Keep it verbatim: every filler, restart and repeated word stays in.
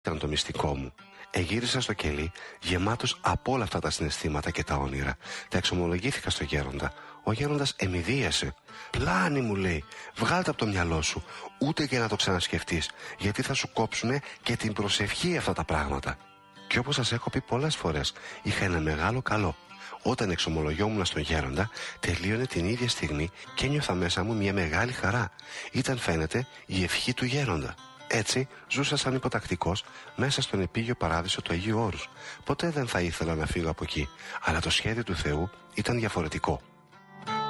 ήταν το μυστικό μου. Εγύρισα στο κελί, γεμάτος από όλα αυτά τα συναισθήματα και τα όνειρα. Τα εξομολογήθηκα στο γέροντα. Ο γέροντας εμειδίασε. «Πλάνη», μου λέει, «βγάλτε από το μυαλό σου, ούτε και να το ξανασκεφτείς, γιατί θα σου κόψουνε και την προσευχή αυτά τα πράγματα». Και όπως σας έχω πει πολλές φορές, είχα ένα μεγάλο καλό. Όταν εξομολογιόμουν στον γέροντα, τελείωνε την ίδια στιγμή και ένιωθα μέσα μου μια μεγάλη χαρά. Ήταν, φαίνεται, η ευχή του γέροντα. Έτσι ζούσα σαν υποτακτικός μέσα στον επίγειο παράδεισο του Αγίου Όρους. Ποτέ δεν θα ήθελα να φύγω από εκεί, αλλά το σχέδιο του Θεού ήταν διαφορετικό.